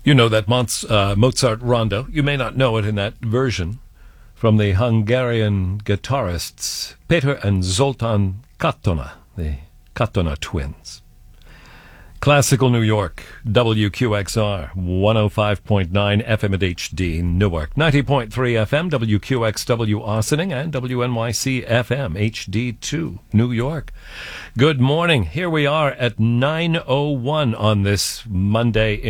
You know that Mozart rondo. You may not know it in that version from the Hungarian guitarists Peter and Zoltan Katona, the Katona twins. Classical New York, WQXR, 105.9 FM at HD, Newark, 90.3 FM, WQXW Ossining, and WNYC FM, HD2, New York. Good morning. Here we are at 9:01 on this Monday